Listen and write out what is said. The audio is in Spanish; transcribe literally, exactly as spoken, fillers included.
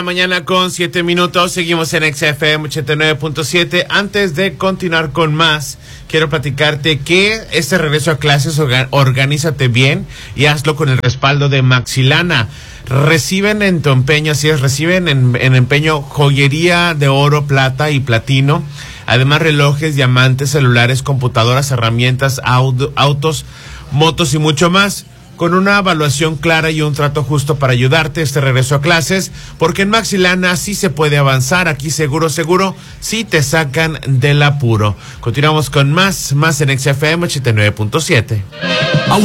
Mañana con siete minutos, seguimos en X F M ochenta y nueve punto siete. Antes de continuar con más, quiero platicarte que este regreso a clases, orga, organízate bien y hazlo con el respaldo de Maxilana. Reciben en tu empeño, así es, reciben en, en empeño joyería de oro, plata y platino. Además, relojes, diamantes, celulares, computadoras, herramientas, auto, autos, motos y mucho más. Con una evaluación clara y un trato justo para ayudarte este regreso a clases, porque en Maxilana sí se puede avanzar, aquí seguro, seguro, sí te sacan del apuro. Continuamos con más, más en X F M ochenta y nueve punto siete.